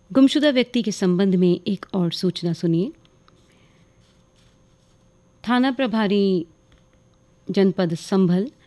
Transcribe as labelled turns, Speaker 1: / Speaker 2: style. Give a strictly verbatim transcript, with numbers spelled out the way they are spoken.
Speaker 1: गुमशुदा व्यक्ति के संबंध में एक और सूचना सुनिए। थाना प्रभारी जनपद संभल